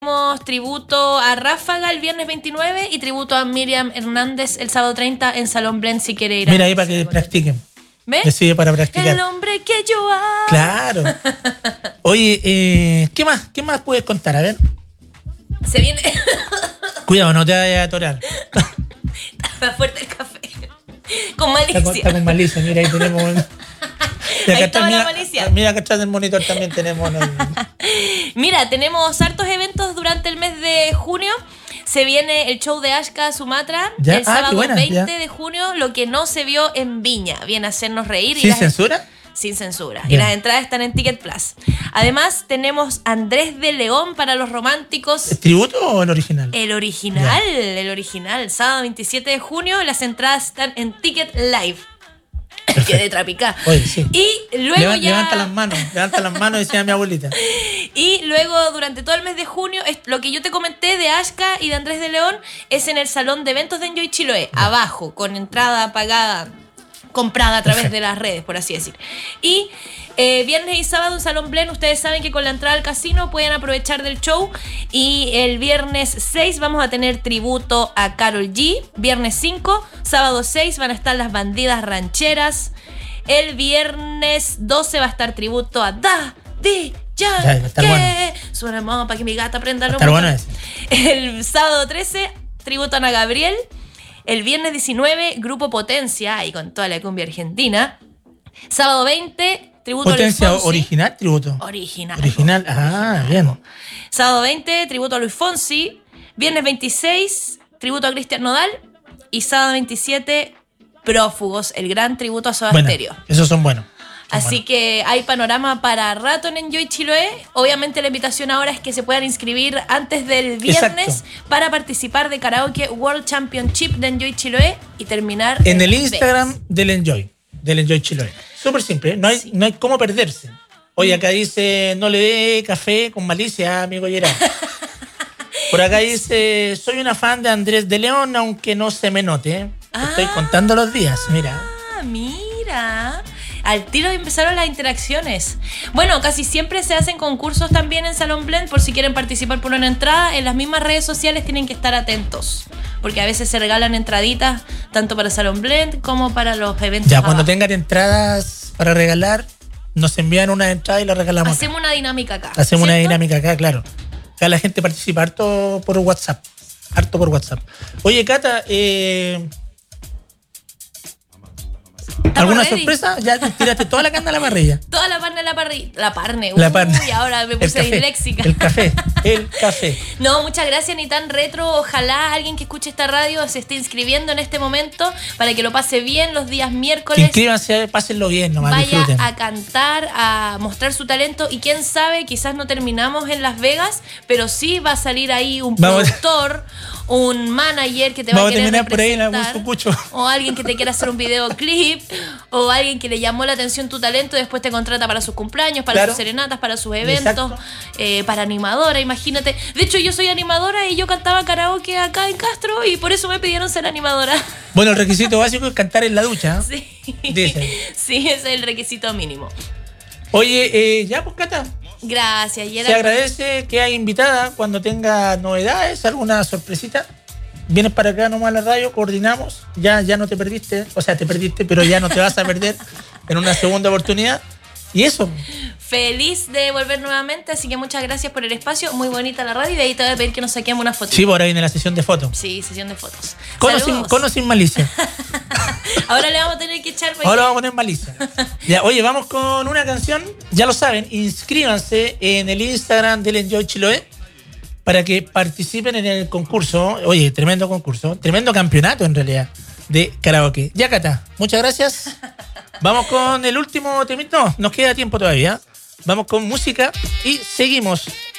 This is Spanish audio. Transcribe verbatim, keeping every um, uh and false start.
Tenemos tributo a Ráfaga el viernes veintinueve y tributo a Miriam Hernández el sábado treinta en Salón Blend si quiere ir. Mira ahí para que practiquen. ¿Ves? Decide para practicar. El hombre que yo amo. Claro. Oye, eh, ¿qué más? ¿Qué más puedes contar? A ver. Se viene. Cuidado, no te vayas a atorar. Está fuerte el café. Con malicia. Está con, está con malicia, mira, ahí tenemos. Un... Y acá Ahí está, estaba mira, la malicia. Mira, acá atrás del monitor también tenemos. El... Mira, tenemos hartos eventos durante el mes de junio. Se viene el show de Ashka Sumatra ¿Ya? el Ah, sábado buena, veinte ya. de junio, lo que no se vio en Viña. Viene a hacernos reír. y ¿Sin las... censura? Sin censura. Bien. Y las entradas están en Ticket Plus. Además, tenemos Andrés de León para los románticos. ¿El tributo o el original? El original, el original. Sábado veintisiete de junio, las entradas están en Ticket Live. Que de trapicá. Oye, sí. Y luego Leva- ya... Levanta las manos, levanta las manos, decía mi abuelita. Y luego, durante todo el mes de junio, es- lo que yo te comenté de Ashka y de Andrés de León es en el salón de eventos de Enjoy Chiloé, abajo, con entrada pagada, comprada a través de las redes, por así decir. Y eh, viernes y sábado en Salón Blend, ustedes saben que con la entrada al casino pueden aprovechar del show. Y el viernes seis vamos a tener tributo a Karol G. Viernes cinco, sábado seis van a estar las bandidas rancheras. El viernes doce va a estar tributo a Da Di Ya, va a Ya estar que bueno. suena para que mi gata prenda Va a los estar bueno botones. El sábado trece, tributo a Ana Gabriel. El viernes diecinueve, Grupo Potencia, ahí con toda la cumbia argentina. Sábado veinte, tributo ¿Potencia a Luis Fonsi. original, tributo? Original. Original, ah, bien. Sábado veinte, tributo a Luis Fonsi. Viernes veintiséis, tributo a Cristian Nodal. Y sábado veintisiete, Prófugos, el gran tributo a Soda Bueno, Stereo. esos son buenos. Son Así buenos. que hay panorama para rato en Enjoy Chiloé. Obviamente la invitación ahora es que se puedan inscribir antes del viernes Exacto. para participar de Karaoke World Championship de Enjoy Chiloé y terminar En el Las Instagram Vegas. del Enjoy, del Enjoy Chiloé. Súper simple, ¿eh? no hay, Sí. no hay cómo perderse. Oye, acá dice, no le dé café con malicia, amigo Gerard. Por acá dice, soy una fan de Andrés de León, aunque no se me note. ¿eh? Te Estoy Ah. contando los días, mira. Ah, mira. Al tiro empezaron las interacciones. Bueno, casi siempre se hacen concursos también en Salón Blend por si quieren participar por una entrada. En las mismas redes sociales tienen que estar atentos. Porque a veces se regalan entraditas tanto para Salón Blend como para los eventos. Ya, cuando abajo. tengan entradas para regalar, nos envían una entrada y la regalamos. Hacemos una dinámica acá. acá. Hacemos una ¿cierto? dinámica acá, claro. Acá la gente participa harto por WhatsApp. Harto por WhatsApp. Oye, Cata, eh, ¿alguna ready. sorpresa? Ya te tiraste toda la carne a la parrilla. Toda la carne en la parrilla. La parne. La Uy, parne. ahora me El puse café, disléxica. El café, el café. No, muchas gracias, ni tan retro. Ojalá alguien que escuche esta radio se esté inscribiendo en este momento para que lo pase bien los días miércoles. Inscríbanse, pásenlo bien, nomás Vaya disfruten. a cantar, a mostrar su talento y quién sabe, quizás no terminamos en Las Vegas, pero sí va a salir ahí un Vamos. productor, un manager que te va Vamos a a querer terminar por ahí en algún representar, sucucho. o alguien que te quiera hacer un videoclip, o alguien que le llamó la atención tu talento y después te contrata para sus cumpleaños, para Claro. sus serenatas, para sus eventos, Exacto. eh, para animadora, imagínate. De hecho, yo soy animadora y yo cantaba karaoke acá en Castro y por eso me pidieron ser animadora. Bueno, el requisito básico es cantar en la ducha. ¿eh? Sí. Dicen. Sí, ese es el requisito mínimo. Oye, eh, ya pues, Cata. Gracias, y Se era- agradece que hay invitada cuando tenga novedades, alguna sorpresita. Vienes para acá nomás a la radio, coordinamos. Ya, ya no te perdiste, o sea, te perdiste, pero ya no te vas a perder en una segunda oportunidad. Y eso, Feliz de volver nuevamente, así que muchas gracias por el espacio. Muy bonita la radio y de ahí te voy a pedir que nos saquemos una foto. sí, por ahí viene la sesión de fotos. Sí, sesión de fotos. Con o sin, Saludos. con o sin malicia. Ahora le vamos a tener que echar porque- Ahora vamos a poner malicia. Ya, oye, vamos con una canción. Ya lo saben, inscríbanse en el Instagram del Enjoy Chiloé para que participen en el concurso. Oye, tremendo concurso, tremendo campeonato en realidad de karaoke. Ya, Cata, muchas gracias. Vamos con el último temito. No, nos queda tiempo todavía. Vamos con música y seguimos